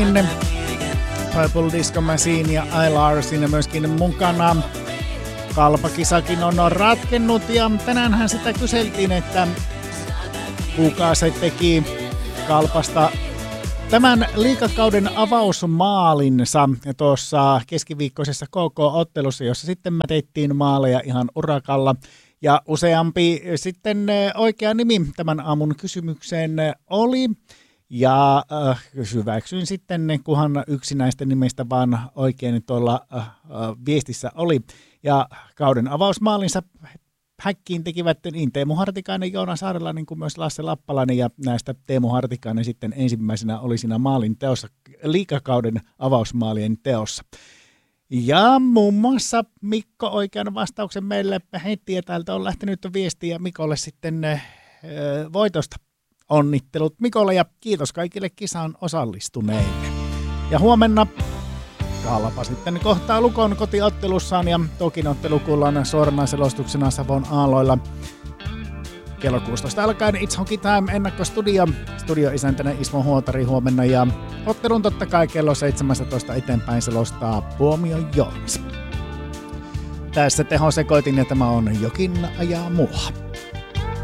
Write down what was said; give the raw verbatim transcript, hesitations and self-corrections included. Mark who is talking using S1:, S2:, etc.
S1: tänne. Purple Disco Machine ja I L R siinä myöskin mukana. Kalpakisakin on ratkennut ja tänäänhän sitä kyseltiin, että kuka se teki Kalpasta tämän liigakauden avausmaalinsa tuossa keskiviikkoisessa K K-ottelussa, jossa sitten mätettiin maaleja ihan urakalla. Ja useampi sitten oikea nimi tämän aamun kysymykseen oli. Ja äh, hyväksyin sitten, kunhan yksi näistä nimistä vaan oikein tuolla äh, äh, viestissä oli. Ja kauden avausmaalinsa häkkiin tekivät niin Teemu Hartikainen, Joona Saarela, niin kuin myös Lasse Lappalainen. Ja näistä Teemu Hartikainen sitten ensimmäisenä oli siinä maalin teossa, liigakauden avausmaalien teossa. Ja muun muassa Mikko oikean vastauksen meille heitti, ja täältä on lähtenyt viestiä Mikolle sitten äh, voitosta. Onnittelut Mikolle ja kiitos kaikille kisaan osallistuneille. Ja huomenna Kalpa sitten kohtaa Lukon kotiottelussaan ja Tokin ottelu kuullaan suorana selostuksena Savon aaloilla. Kello kuusitoista alkaen It's Hockey Time ennakkostudio. Studioisäntänä Ismo Huotari huomenna ja ottelun totta kai kello seitsemäntoista eteenpäin selostaa Puomio Joonas. Tässä tehosekoitin ja tämä on Jokin ajaa mua.